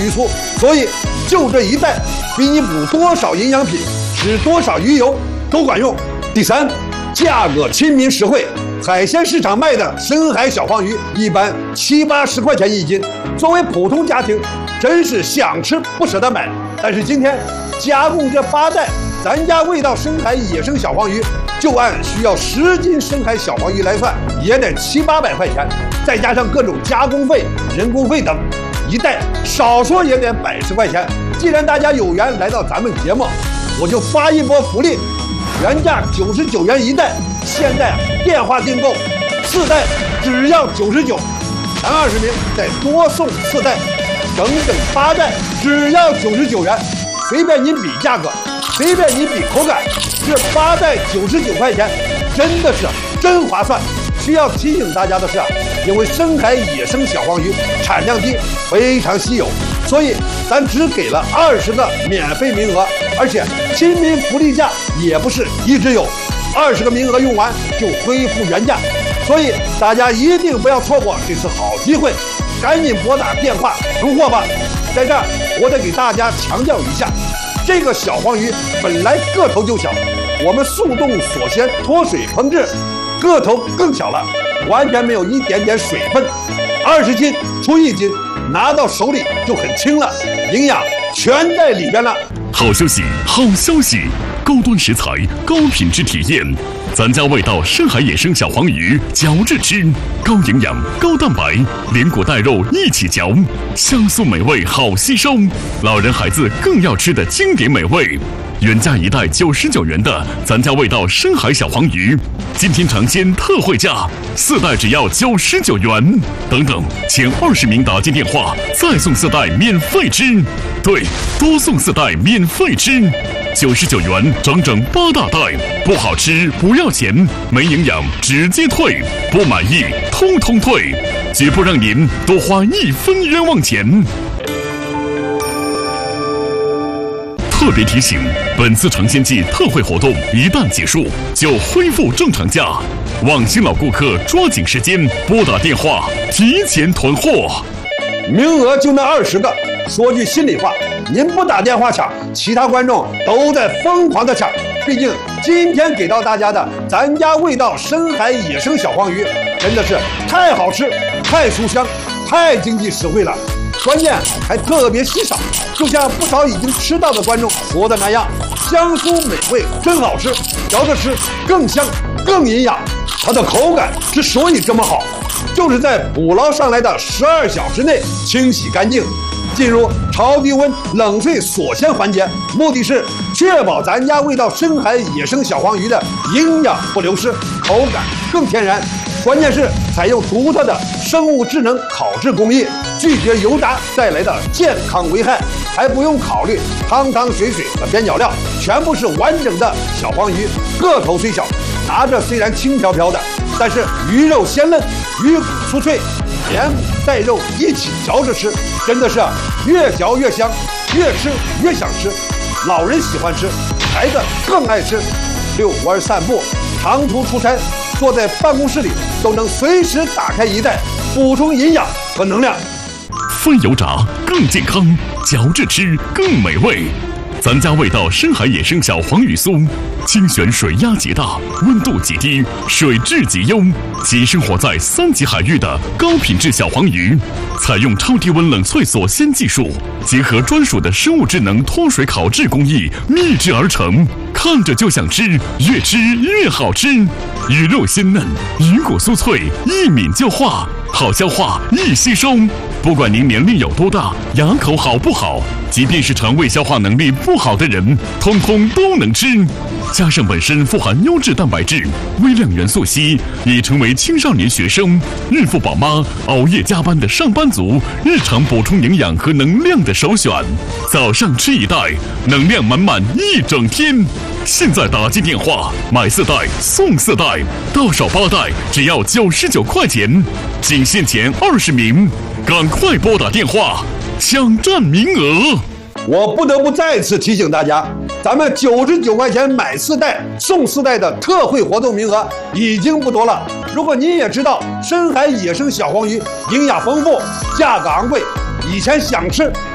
鱼粗，所以就这一袋，比你补多少营养品、吃多少鱼油都管用。第三，价格亲民实惠。海鲜市场卖的深海小黄鱼一般70、80块钱一斤，作为普通家庭，真是想吃不舍得买。但是今天加工这8袋，咱家味道深海野生小黄鱼，就按需要10斤深海小黄鱼来算，也得700、800块钱，再加上各种加工费、人工费等，一袋少说也得100块钱。既然大家有缘来到咱们节目，我就发一波福利，原价99元一袋，现在电话订购4袋只要99，咱20名再多送4袋，整整8袋只要99元，随便您比价格，随便您比口感，这8袋99块钱真的是真划算。需要提醒大家的是，因为深海野生小黄鱼产量低，非常稀有，所以咱只给了20个免费名额，而且亲民福利价也不是一直有，20个名额用完就恢复原价，所以大家一定不要错过这次好机会，赶紧拨打电话囤货吧。在这儿我得给大家强调一下，这个小黄鱼本来个头就小，我们速冻锁鲜脱水烹制，个头更小了，完全没有一点点水分，20斤出1斤，拿到手里就很轻了，营养全在里边了。 好消息，好消息！高端食材，高品质体验，咱家味道深海野生小黄鱼，嚼着吃，高营养、高蛋白，连骨带肉一起嚼，香酥美味，好吸收，老人孩子更要吃的经典美味。原价1袋99元的咱家味道深海小黄鱼，今天尝鲜特惠价，4袋只要99元。等等，前20名打进电话，再送4袋免费吃。对，多送4袋免费吃，99元整整8大袋，不好吃不要钱，没营养直接退，不满意通通退，绝不让您多花1分冤枉钱。特别提醒，本次尝鲜季特惠活动一旦结束，就恢复正常价。望新老顾客抓紧时间拨打电话，提前囤货。 名额就那20个，说句心里话，您不打电话抢，其他观众都在疯狂的抢。毕竟今天给到大家的咱家味道深海野生小黄鱼，真的是太好吃、太酥香、太经济实惠了。关键还特别稀少，就像不少已经吃到的观众说的那样，香酥美味，真好吃，嚼着吃更香更营养。它的口感之所以这么好，就是在捕捞上来的12小时内清洗干净，进入超低温冷萃锁鲜环节，目的是确保咱家味道深海野生小黄鱼的营养不流失，口感更天然。关键是采用独特的生物智能烤制工艺，拒绝油炸带来的健康危害，还不用考虑汤汤水水和边角料，全部是完整的小黄鱼，个头虽小，拿着虽然轻飘飘的，但是鱼肉鲜嫩，鱼骨酥脆，连骨带肉一起嚼着吃，真的是越嚼越香，越吃越想吃。老人喜欢吃，孩子更爱吃。遛弯散步，长途出差，坐在办公室里都能随时打开一袋，补充营养和能量。 非油炸更健康，嚼着吃更美味。咱家味道深海野生小黄鱼酥，精选水压极大，温度极低，水质极优，即生活在3级海域的高品质小黄鱼，采用超低温冷萃锁鲜技术，结合专属的生物智能脱水烤制工艺秘制而成，看着就想吃，越吃越好吃。鱼肉鲜嫩，鱼骨酥脆，一抿就化，好消化，易吸收。不管您年龄有多大，牙口好不好，即便是肠胃消化能力不好的人，通通都能吃。加上本身富含优质蛋白质、微量元素硒，已成为青少年学生、孕妇宝妈、熬夜加班的上班族日常补充营养和能量的首选。早上吃1袋，能量满满一整天。现在打进电话，买4袋送4袋，到手8袋只要99块钱，仅限前20名，赶快拨打电话抢占名额。 我不得不再次提醒大家，咱们99块钱买4袋送4袋的特惠活动名额已经不多了。如果您也知道深海野生小黄鱼营养丰富，价格昂贵，以前想吃